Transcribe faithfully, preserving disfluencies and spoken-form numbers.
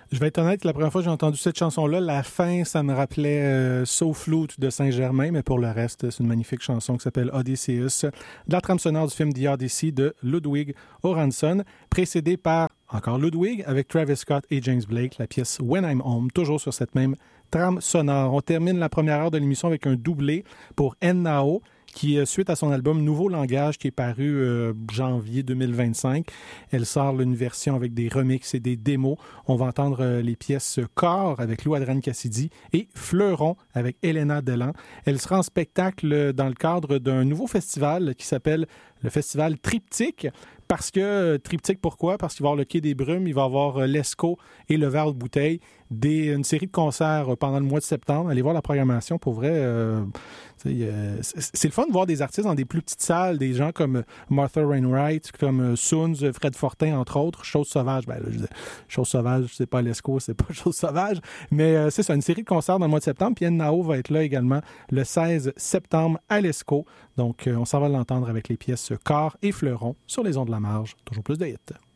Je vais être honnête, la première fois que j'ai entendu cette chanson-là, la fin, ça me rappelait euh, So Flute de Saint-Germain, mais pour le reste, c'est une magnifique chanson qui s'appelle Odysseus, de la trame sonore du film The Odyssey de Ludwig Göransson, précédée par encore Ludwig avec Travis Scott et James Blake, la pièce When I'm Home, toujours sur cette même trame sonore. On termine la première heure de l'émission avec un doublé pour Ennao, qui, suite à son album Nouveau Langage, qui est paru euh, janvier deux mille vingt-cinq, elle sort une version avec des remixes et des démos. On va entendre euh, les pièces Corps avec Lou Adrienne Cassidy et Fleuron avec Elena Delan. Elle sera en spectacle dans le cadre d'un nouveau festival qui s'appelle le festival Triptyque. Parce que, Triptyque, pourquoi? Parce qu'il va y avoir le Quai des Brumes, il va y avoir euh, l'Esco et le Verre de Bouteille, des, une série de concerts euh, pendant le mois de septembre. Allez voir la programmation, pour vrai. Euh, euh, c'est le fun de voir des artistes dans des plus petites salles, des gens comme Martha Wainwright, comme Soons, Fred Fortin, entre autres. Chose Sauvage, ben là, je dis, Chose Sauvage, c'est pas l'Esco, c'est pas Chose Sauvage, mais euh, c'est ça, une série de concerts dans le mois de septembre. Puis Ennao va être là également le seize septembre à l'Esco. Donc, euh, on s'en va l'entendre avec les pièces Corps et Fleuron sur les ondes de la marge. Toujours plus de hits.